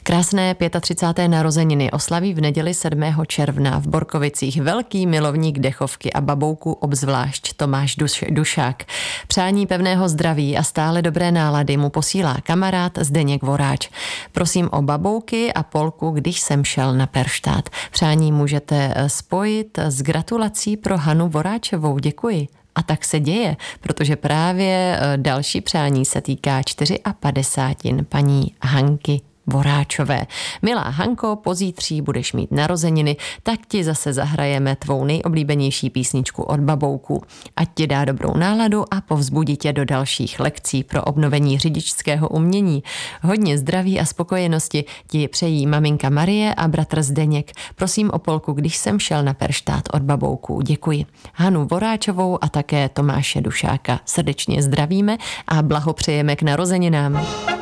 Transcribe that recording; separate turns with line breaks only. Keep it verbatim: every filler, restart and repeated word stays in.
Krásné třicáté páté narozeniny oslaví v neděli sedmého června v Borkovicích velký milovník dechovky a babouku obzvlášť Tomáš Duš- Dušák. Přání pevného zdraví a stále dobré nálady mu posílá kamarád Zdeněk Voráč. Prosím o babouky a polku, když jsem šel na Perštát. Přání můžete spojit s gratulací pro Hanu Voráčovou. Děkuji. A tak se děje, protože právě další přání se týká padesát čtyři paní Hanky Voráčové. Milá Hanko, pozítří budeš mít narozeniny, tak ti zase zahrajeme tvou nejoblíbenější písničku od babouků. Ať ti dá dobrou náladu a povzbudí tě do dalších lekcí pro obnovení řidičského umění. Hodně zdraví a spokojenosti ti přejí maminka Marie a bratr Zdeněk. Prosím o polku, když jsem šel na Perštát od babouků. Děkuji. Hanu Voráčovou a také Tomáše Dušáka srdečně zdravíme a blahopřejeme k narozeninám.